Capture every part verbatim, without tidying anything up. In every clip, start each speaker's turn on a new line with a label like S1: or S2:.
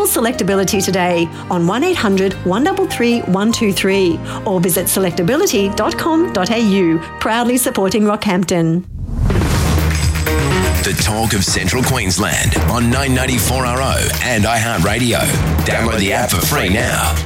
S1: Call Selectability today on one eight hundred one three three one two three or visit selectability dot com dot a u, proudly supporting Rockhampton.
S2: The talk of Central Queensland on nine ninety-four R O and iHeartRadio. Download the app for free now.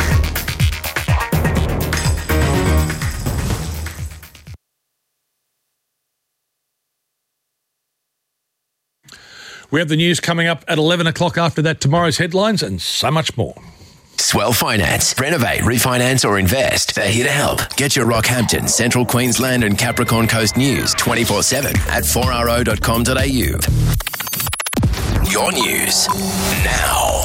S3: We have the news coming up at eleven o'clock after that, tomorrow's headlines, and so much more.
S2: Swell Finance. Renovate, refinance or invest. They're here to help. Get your Rockhampton, Central Queensland and Capricorn Coast news twenty-four seven at four r o dot com dot a u. Your news now.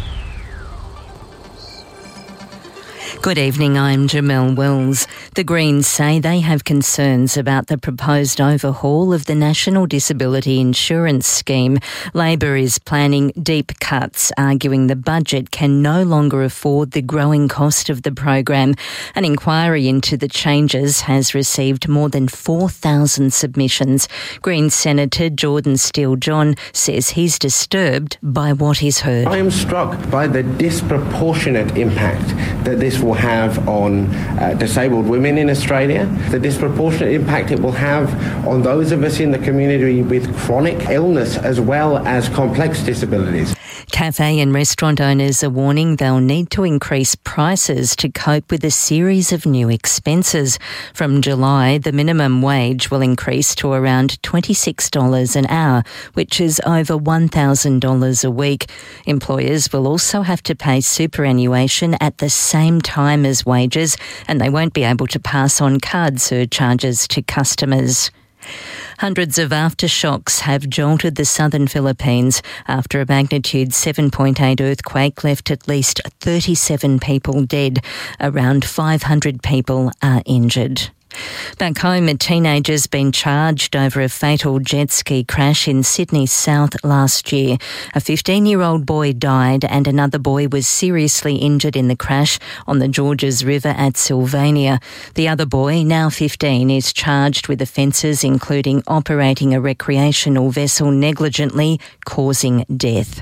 S4: Good evening, I'm Jamelle Wells. The Greens say they have concerns about the proposed overhaul of the National Disability Insurance Scheme. Labor is planning deep cuts, arguing the budget can no longer afford the growing cost of the program. An inquiry into the changes has received more than four thousand submissions. Greens Senator Jordan Steele-John says he's disturbed by what he's heard.
S5: I am struck by the disproportionate impact that this will have on uh, disabled women in Australia, the disproportionate impact it will have on those of us in the community with chronic illness as well as complex disabilities.
S4: Cafe and restaurant owners are warning they'll need to increase prices to cope with a series of new expenses. From July, the minimum wage will increase to around twenty-six dollars an hour, which is over one thousand dollars a week. Employers will also have to pay superannuation at the same time as wages, and they won't be able to pass on card surcharges to customers. Hundreds of aftershocks have jolted the southern Philippines after a magnitude seven point eight earthquake left at least thirty-seven people dead. Around five hundred people are injured. Back home, a teenager's been charged over a fatal jet ski crash in Sydney South last year. A fifteen-year-old boy died and another boy was seriously injured in the crash on the Georges River at Sylvania. The other boy, now fifteen, is charged with offences including operating a recreational vessel negligently, causing death.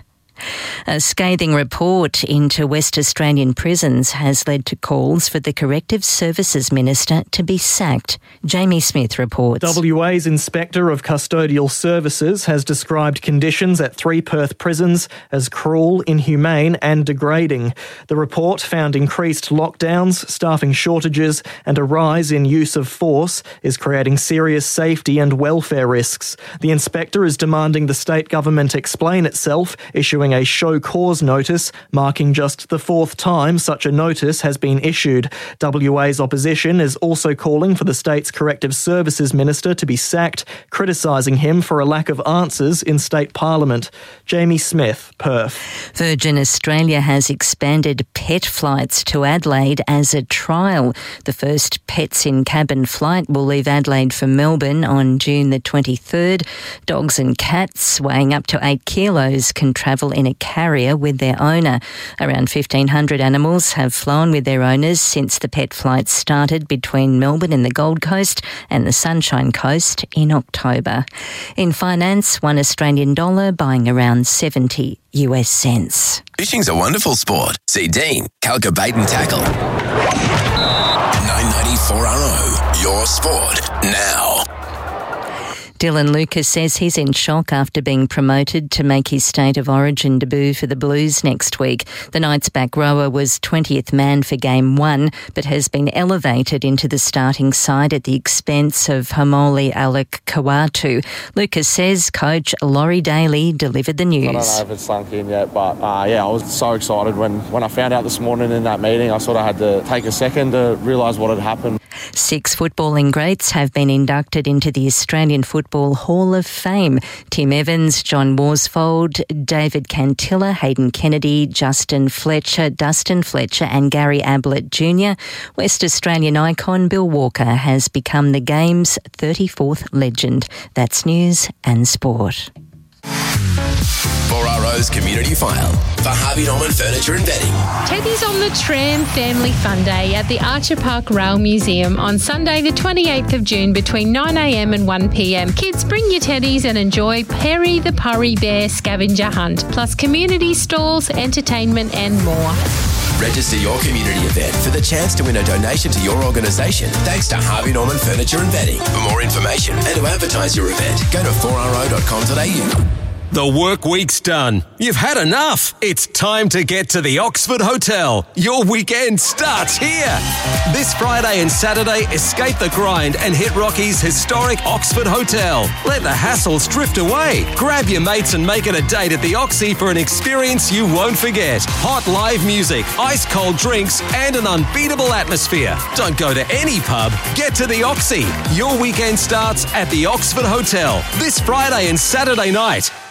S4: A scathing report into West Australian prisons has led to calls for the Corrective Services Minister to be sacked. Jamie Smith reports.
S6: W A's Inspector of Custodial Services has described conditions at three Perth prisons as cruel, inhumane and degrading. The report found increased lockdowns, staffing shortages and a rise in use of force is creating serious safety and welfare risks. The inspector is demanding the state government explain itself, issuing a show cause notice, marking just the fourth time such a notice has been issued. W A's opposition is also calling for the state's Corrective Services Minister to be sacked, criticising him for a lack of answers in state parliament. Jamie Smith, Perth.
S4: Virgin Australia has expanded pet flights to Adelaide as a trial. The first Pets in Cabin flight will leave Adelaide for Melbourne on June the twenty-third. Dogs and cats weighing up to eight kilos can travel in a carrier with their owner. Around fifteen hundred animals have flown with their owners since the pet flights started between Melbourne and the Gold Coast and the Sunshine Coast in October. In finance, one Australian dollar buying around seventy U S cents.
S2: Fishing's a wonderful sport. See Dean, Calca Bait and Tackle. nine ninety-four R O, your sport now.
S4: Dylan Lucas says he's in shock after being promoted to make his State of Origin debut for the Blues next week. The Knights back rower was twentieth man for Game one, but has been elevated into the starting side at the expense of Hamoli Alec Kawatu. Lucas says coach Laurie Daly delivered the news.
S7: I don't know if it's sunk in yet, but uh, yeah, I was so excited when, when I found out this morning in that meeting. I sort of had to take a second to realise what had happened.
S4: Six footballing greats have been inducted into the Australian Football Hall of Fame. Tim Evans, John Worsfold, David Cantilla, Hayden Kennedy, Justin Fletcher, Dustin Fletcher and Gary Ablett Junior West Australian icon Bill Walker has become the game's thirty-fourth legend. That's news and sport.
S2: four R O's Community File for Harvey Norman Furniture and Bedding.
S8: Teddy's on the Tram Family Fun Day at the Archer Park Rail Museum on Sunday the twenty-eighth of June between nine a m and one p m. Kids, bring your teddies and enjoy Perry the Purry Bear scavenger hunt, plus community stalls, entertainment and more.
S2: Register your community event for the chance to win a donation to your organisation thanks to Harvey Norman Furniture and Bedding. For more information and to advertise your event, go to four r o dot com dot a u.
S9: The work week's done. You've had enough. It's time to get to the Oxford Hotel. Your weekend starts here. This Friday and Saturday, escape the grind and hit Rocky's historic Oxford Hotel. Let the hassles drift away. Grab your mates and make it a date at the Oxy for an experience you won't forget. Hot live music, ice cold drinks, and an unbeatable atmosphere. Don't go to any pub. Get to the Oxy. Your weekend starts at the Oxford Hotel this Friday and Saturday night.